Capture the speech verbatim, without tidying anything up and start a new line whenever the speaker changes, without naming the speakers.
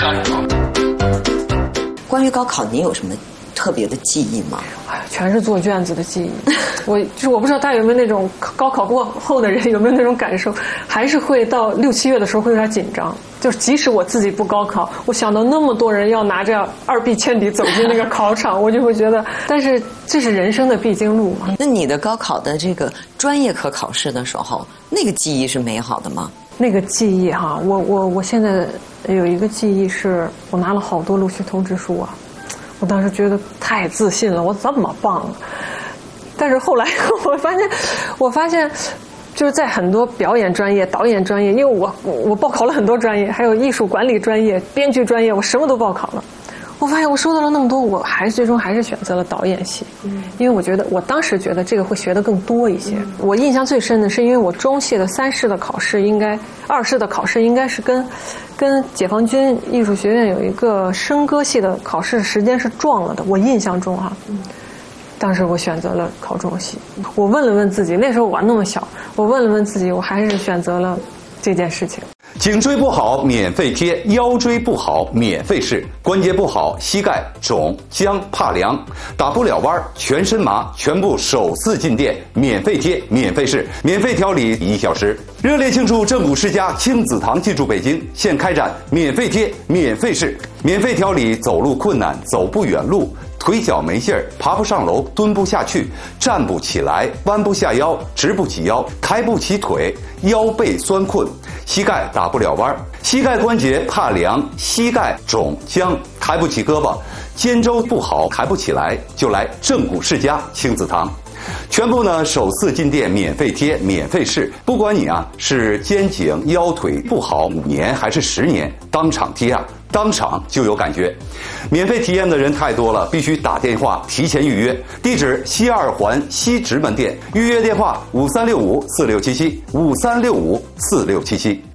关于高考，你有什么特别的记忆吗？
哎，全是做卷子的记忆。我就是我不知道大家有没有那种高考过后的人有没有那种感受，还是会到六七月的时候会有点紧张。就是即使我自己不高考，我想到那么多人要拿着二 B 铅笔走进那个考场，我就会觉得，但是这是人生的必经路嘛。
那你的高考的这个专业课考试的时候，那个记忆是美好的吗？
那个记忆哈，我我我现在有一个记忆是，我拿了好多录取通知书啊，我当时觉得太自信了，我这么棒了。但是后来我发现，我发现就是在很多表演专业、导演专业，因为我我报考了很多专业，还有艺术管理专业、编剧专业，我什么都报考了。我发现我收到了那么多，我还是最终还是选择了导演系，因为我觉得我当时觉得这个会学得更多一些。我印象最深的是，因为我中戏的三试的考试应该，二试的考试应该是跟跟解放军艺术学院有一个声歌系的考试时间是撞了的。我印象中哈、啊，当时我选择了考中戏。我问了问自己，那时候我那么小，我问了问自己，我还是选择了这件事情。
颈椎不好免费贴，腰椎不好免费试，关节不好膝盖肿僵怕凉，打不了弯全身麻，全部首次进店免费贴免费试，免费调理一小时。热烈庆祝正骨世家亲子堂进驻北京，现开展免费贴免费试，免费调理走路困难走不远路，腿脚没劲儿，爬不上楼，蹲不下去，站不起来，弯不下腰，直不起腰，抬不起腿，腰背酸困，膝盖打不了弯，膝盖关节怕凉，膝盖肿僵，抬不起胳膊，肩周不好，抬不起来，就来正骨世家亲子堂。全部呢首次进店免费贴免费试，不管你啊是肩颈腰腿不好五年还是十年，当场贴啊当场就有感觉。免费体验的人太多了，必须打电话提前预约。地址西二环西直门店，预约电话五三六五四六七七五三六五四六七七。